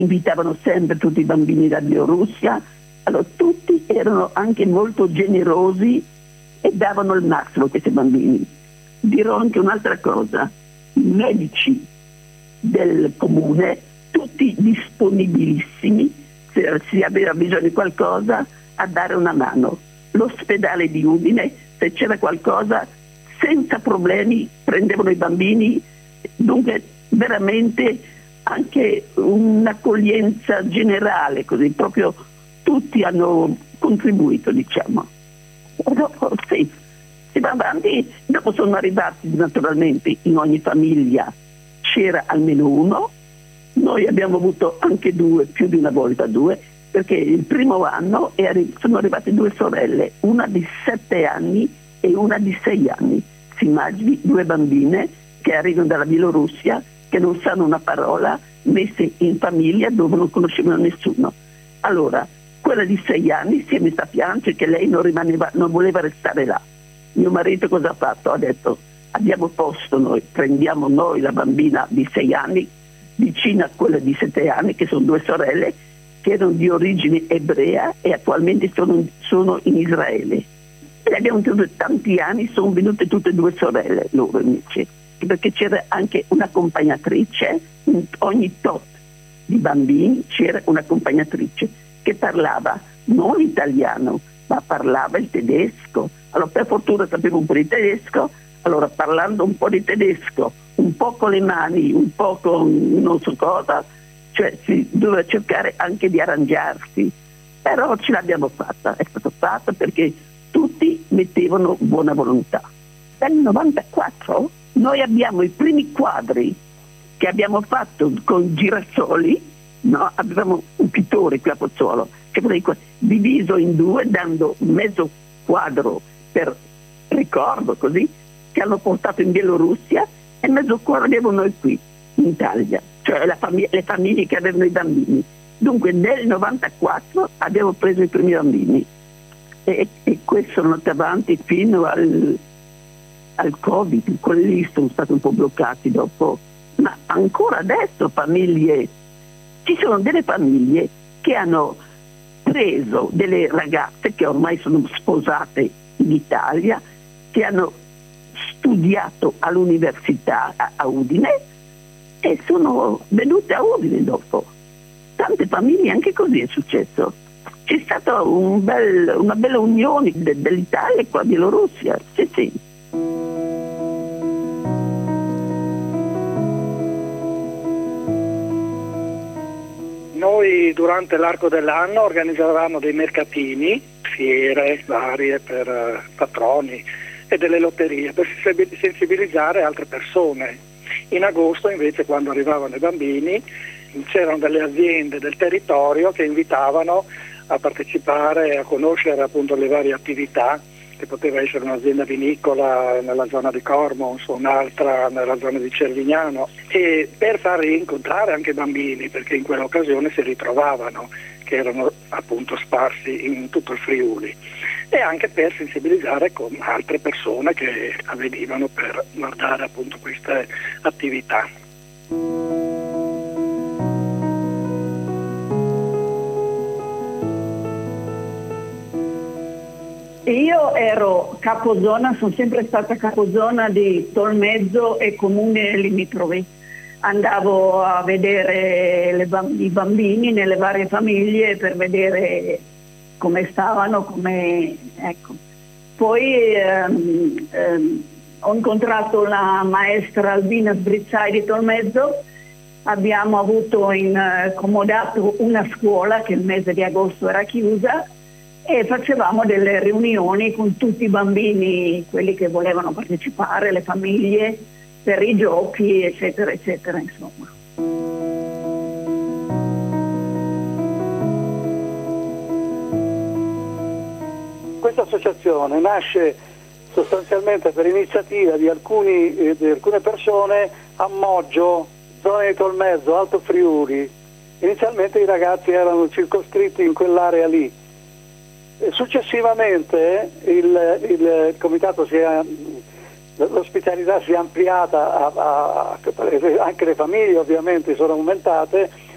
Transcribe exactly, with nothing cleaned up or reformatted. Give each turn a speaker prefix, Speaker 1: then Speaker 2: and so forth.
Speaker 1: invitavano sempre tutti i bambini da Bielorussia, allora tutti erano anche molto generosi e davano il massimo a questi bambini. Dirò anche un'altra cosa, i medici del comune, tutti disponibilissimi, se si aveva bisogno di qualcosa, a dare una mano. L'ospedale di Udine, se c'era qualcosa, senza problemi prendevano i bambini, dunque veramente anche un'accoglienza generale, così proprio tutti hanno contribuito, diciamo. E dopo sì, si va avanti, dopo sono arrivati naturalmente in ogni famiglia c'era almeno uno, noi abbiamo avuto anche due, più di una volta due, perché il primo anno è arri- sono arrivate due sorelle, una di sette anni e una di sei anni. Si immagini due bambine che arrivano dalla Bielorussia, che non sanno una parola, messe in famiglia dove non conoscevano nessuno. Allora, quella di sei anni si è messa a piangere che lei non, rimaneva, non voleva restare là. Mio marito cosa ha fatto? Ha detto, abbiamo posto noi, prendiamo noi la bambina di sei anni, vicina a quella di sette anni, che sono due sorelle, che erano di origine ebrea e attualmente sono, sono in Israele. Le abbiamo tenute tanti anni, sono venute tutte e due sorelle, loro invece, perché c'era anche un'accompagnatrice, in ogni tot di bambini c'era un'accompagnatrice che parlava non l'italiano, ma parlava il tedesco. Allora per fortuna sapevo un po' di tedesco, allora parlando un po' di tedesco, un po' con le mani, un po' con non so cosa, cioè si doveva cercare anche di arrangiarsi, però ce l'abbiamo fatta, è stato fatto perché tutti mettevano buona volontà. Nel novantaquattro noi abbiamo i primi quadri che abbiamo fatto con girasoli, no? Avevamo un pittore qui a Pozzuolo che diviso in due, dando mezzo quadro per ricordo così, che hanno portato in Bielorussia, e mezzo quadro abbiamo noi qui in Italia, cioè la famig- le famiglie che avevano i bambini. Dunque nel novantaquattro abbiamo preso i primi bambini e, e questo sono andati avanti fino al, al Covid, quelli sono stati un po' bloccati dopo, ma ancora adesso famiglie, ci sono delle famiglie che hanno preso delle ragazze che ormai sono sposate in Italia, che hanno studiato all'università a, a Udine e sono venute a Udine dopo. Tante famiglie anche così è successo. C'è stata un bel, una bella unione de, dell'Italia con la Bielorussia, sì sì.
Speaker 2: Noi durante l'arco dell'anno organizzavamo dei mercatini, fiere varie per uh, patroni e delle lotterie per sensibilizzare altre persone. In agosto invece, quando arrivavano i bambini, c'erano delle aziende del territorio che invitavano a partecipare, a conoscere appunto le varie attività, che poteva essere un'azienda vinicola nella zona di Cormons, un'altra nella zona di Cervignano, e per far incontrare anche i bambini, perché in quell'occasione si ritrovavano, che erano appunto sparsi in tutto il Friuli, e anche per sensibilizzare con altre persone che avvenivano per guardare appunto queste attività.
Speaker 3: Io ero capozona, sono sempre stata capozona di Tolmezzo e comune limitrofi. Andavo a vedere le bamb- i bambini nelle varie famiglie per vedere come stavano, come ecco. Poi ehm, ehm, ho incontrato la maestra Albina Sbrizzai di Tolmezzo, abbiamo avuto in eh, comodato una scuola che il mese di agosto era chiusa, e facevamo delle riunioni con tutti i bambini, quelli che volevano partecipare, le famiglie, per i giochi, eccetera, eccetera, insomma.
Speaker 4: Questa associazione nasce sostanzialmente per iniziativa di, alcuni, eh, di alcune persone a Moggio, zona di Tolmezzo, Alto Friuli. Inizialmente i ragazzi erano circoscritti in quell'area lì. Successivamente il, il comitato si è, l'ospitalità si è ampliata, a, a, anche le famiglie ovviamente sono aumentate,